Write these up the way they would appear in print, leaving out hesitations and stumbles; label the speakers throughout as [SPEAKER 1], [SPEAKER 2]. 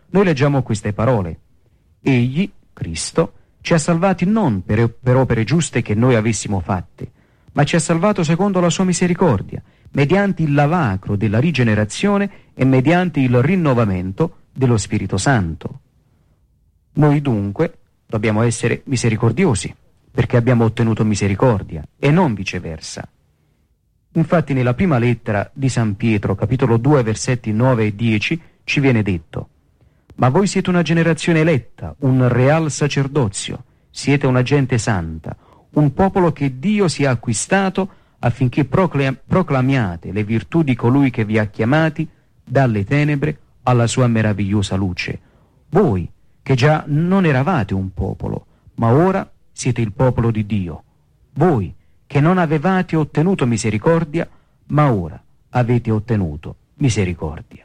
[SPEAKER 1] noi leggiamo queste parole: Egli, Cristo, ci ha salvati non per opere giuste che noi avessimo fatte, ma ci ha salvato secondo la sua misericordia, mediante il lavacro della rigenerazione e mediante il rinnovamento dello Spirito Santo. Noi dunque dobbiamo essere misericordiosi, perché abbiamo ottenuto misericordia, e non viceversa. Infatti nella prima lettera di San Pietro, capitolo 2, versetti 9 e 10, ci viene detto: «Ma voi siete una generazione eletta, un real sacerdozio, siete una gente santa, un popolo che Dio si è acquistato affinché proclamiate le virtù di colui che vi ha chiamati dalle tenebre alla sua meravigliosa luce. Voi, che già non eravate un popolo, ma ora siete il popolo di Dio. Voi, che non avevate ottenuto misericordia, ma ora avete ottenuto misericordia».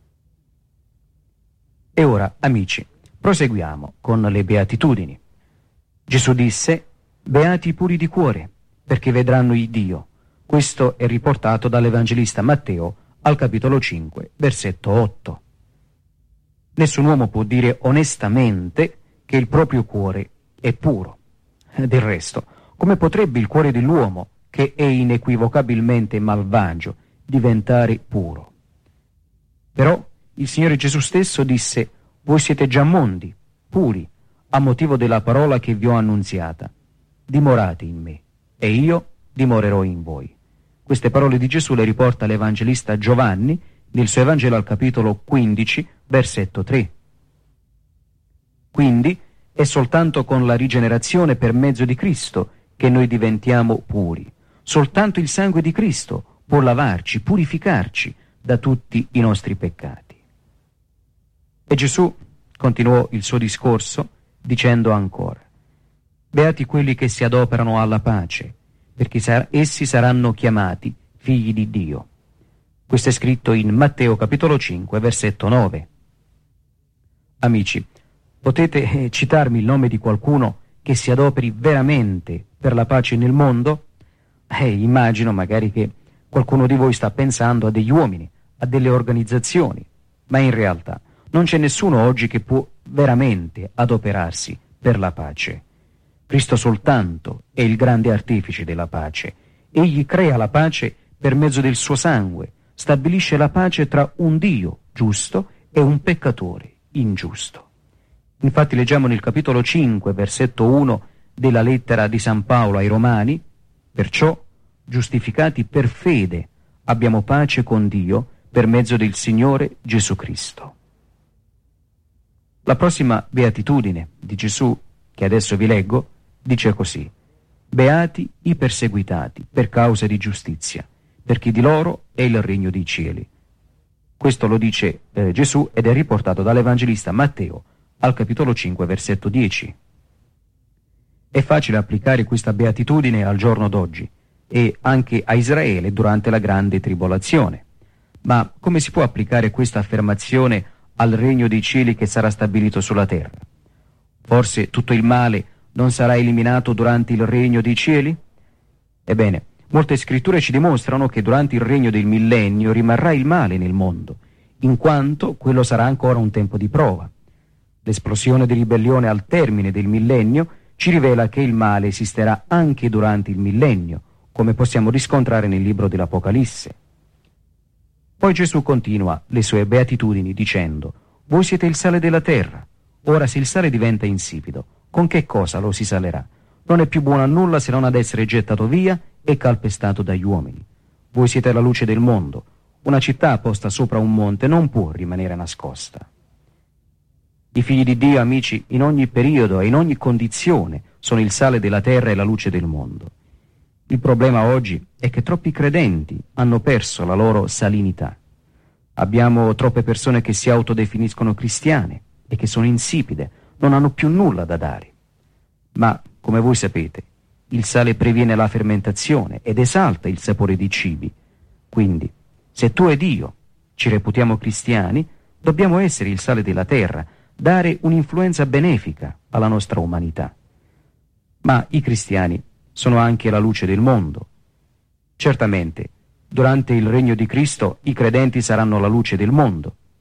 [SPEAKER 1] E ora, amici, proseguiamo con le beatitudini. Gesù disse: «Beati i puri di cuore, perché vedranno il Dio». Questo è riportato dall'Evangelista Matteo al capitolo 5, versetto 8. Nessun uomo può dire onestamente che il proprio cuore è puro. Del resto, come potrebbe il cuore dell'uomo, che è inequivocabilmente malvagio, diventare puro? Però il Signore Gesù stesso disse: «Voi siete già mondi, puri, a motivo della parola che vi ho annunziata. Dimorate in me, e io dimorerò in voi». Queste parole di Gesù le riporta l'Evangelista Giovanni nel suo Evangelo al capitolo 15, versetto 3. Quindi è soltanto con la rigenerazione per mezzo di Cristo che noi diventiamo puri. Soltanto il sangue di Cristo può lavarci, purificarci da tutti i nostri peccati. E Gesù continuò il suo discorso dicendo ancora: «Beati quelli che si adoperano alla pace, perché essi saranno chiamati figli di Dio». Questo è scritto in Matteo capitolo 5, versetto 9. Amici, potete citarmi il nome di qualcuno che si adoperi veramente per la pace nel mondo? Immagino magari che qualcuno di voi sta pensando a degli uomini, a delle organizzazioni, ma in realtà non c'è nessuno oggi che può veramente adoperarsi per la pace. Cristo soltanto è il grande artefice della pace. Egli crea la pace per mezzo del suo sangue, stabilisce la pace tra un Dio giusto e un peccatore ingiusto. Infatti leggiamo nel capitolo 5, versetto 1 della lettera di San Paolo ai Romani: «Perciò, giustificati per fede, abbiamo pace con Dio per mezzo del Signore Gesù Cristo». La prossima beatitudine di Gesù, che adesso vi leggo, dice così: «Beati i perseguitati per causa di giustizia, perché di loro è il regno dei cieli». Questo lo dice Gesù ed è riportato dall'Evangelista Matteo al capitolo 5, versetto 10. È facile applicare questa beatitudine al giorno d'oggi e anche a Israele durante la grande tribolazione. Ma come si può applicare questa affermazione al regno dei cieli che sarà stabilito sulla terra? Forse tutto il male non sarà eliminato durante il regno dei cieli? Ebbene, molte scritture ci dimostrano che durante il regno del millennio rimarrà il male nel mondo, in quanto quello sarà ancora un tempo di prova. L'esplosione di ribellione al termine del millennio ci rivela che il male esisterà anche durante il millennio, come possiamo riscontrare nel libro dell'Apocalisse. Poi Gesù continua le sue beatitudini dicendo: «Voi siete il sale della terra. Ora se il sale diventa insipido, con che cosa lo si salerà? Non è più buono a nulla se non ad essere gettato via e calpestato dagli uomini. Voi siete la luce del mondo. Una città posta sopra un monte non può rimanere nascosta». I figli di Dio, amici, in ogni periodo e in ogni condizione sono il sale della terra e la luce del mondo. Il problema oggi è che troppi credenti hanno perso la loro salinità. Abbiamo troppe persone che si autodefiniscono cristiane e che sono insipide, non hanno più nulla da dare. Ma, come voi sapete, il sale previene la fermentazione ed esalta il sapore dei cibi. Quindi, se tu ed io ci reputiamo cristiani, dobbiamo essere il sale della terra, dare un'influenza benefica alla nostra umanità. Ma i cristiani sono anche la luce del mondo. Certamente, durante il regno di Cristo i credenti saranno la luce del mondo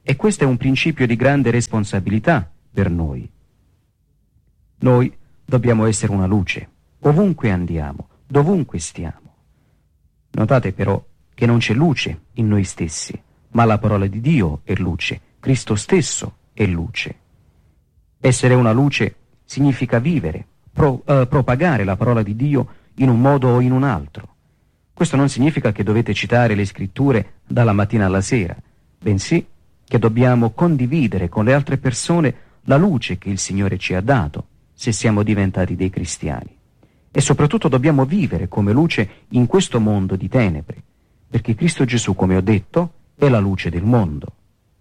[SPEAKER 1] E questo è un principio di grande responsabilità per noi. Noi dobbiamo essere una luce, ovunque andiamo, dovunque stiamo. Notate però che non c'è luce in noi stessi, ma la parola di Dio è luce, Cristo stesso è luce. Essere una luce significa vivere, propagare la parola di Dio in un modo o in un altro. Questo non significa che dovete citare le scritture dalla mattina alla sera, bensì che dobbiamo condividere con le altre persone la luce che il Signore ci ha dato, se siamo diventati dei cristiani. E soprattutto dobbiamo vivere come luce in questo mondo di tenebre, perché Cristo Gesù, come ho detto, è la luce del mondo.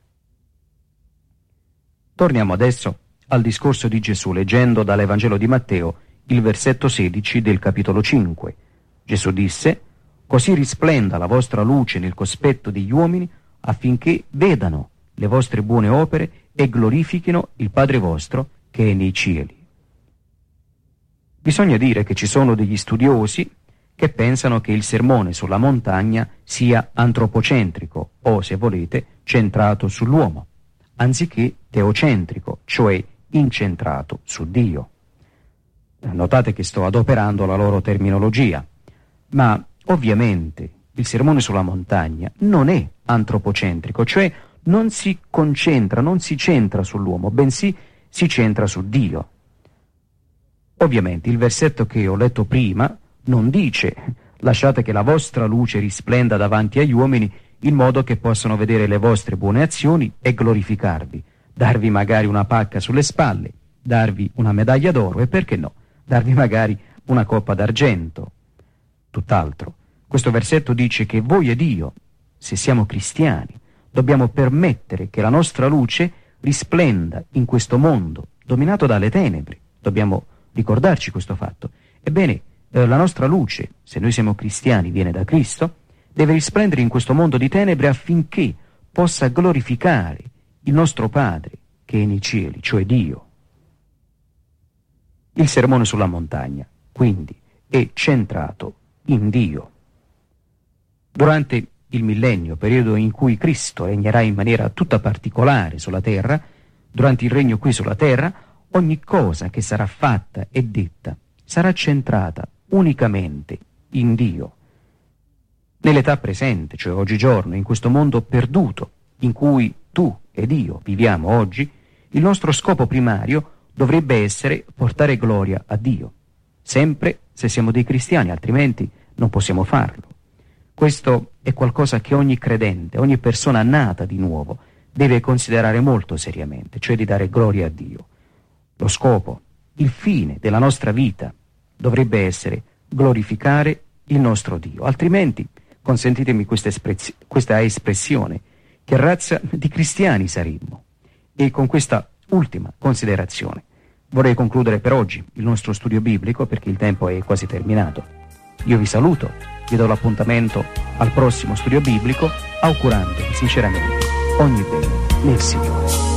[SPEAKER 1] Torniamo adesso al discorso di Gesù, leggendo dall'Evangelo di Matteo il versetto 16 del capitolo 5. Gesù disse: «Così risplenda la vostra luce nel cospetto degli uomini, affinché vedano le vostre buone opere e glorifichino il Padre vostro che è nei cieli». Bisogna dire che ci sono degli studiosi che pensano che il sermone sulla montagna sia antropocentrico o, se volete, centrato sull'uomo, anziché teocentrico, cioè incentrato su Dio. Notate che sto adoperando la loro terminologia, ma ovviamente il sermone sulla montagna non è antropocentrico, cioè non si concentra, non si centra sull'uomo, bensì si centra su Dio. Ovviamente il versetto che ho letto prima non dice: lasciate che la vostra luce risplenda davanti agli uomini in modo che possano vedere le vostre buone azioni e glorificarvi, darvi magari una pacca sulle spalle, darvi una medaglia d'oro e, perché no, darvi magari una coppa d'argento. Tutt'altro. Questo versetto dice che voi ed io, se siamo cristiani, dobbiamo permettere che la nostra luce risplenda in questo mondo dominato dalle tenebre. Dobbiamo ricordarci questo fatto. Ebbene, la nostra luce, se noi siamo cristiani, viene da Cristo, deve risplendere in questo mondo di tenebre affinché possa glorificare il nostro Padre che è nei cieli, cioè Dio. Il sermone sulla montagna, quindi, è centrato in Dio. Durante il millennio, periodo in cui Cristo regnerà in maniera tutta particolare sulla terra, durante il regno qui sulla terra, ogni cosa che sarà fatta e detta sarà centrata unicamente in Dio. Nell'età presente, cioè oggigiorno, in questo mondo perduto, in cui tu ed io viviamo oggi, il nostro scopo primario dovrebbe essere portare gloria a Dio, sempre se siamo dei cristiani, altrimenti non possiamo farlo. Questo è qualcosa che ogni credente, ogni persona nata di nuovo, deve considerare molto seriamente, cioè di dare gloria a Dio. Lo scopo, il fine della nostra vita dovrebbe essere glorificare il nostro Dio, altrimenti, consentitemi questa espressione, che razza di cristiani saremmo? E con questa ultima considerazione vorrei concludere per oggi il nostro studio biblico, perché il tempo è quasi terminato. Io vi saluto, vi do l'appuntamento al prossimo studio biblico, augurandovi sinceramente ogni bene nel Signore.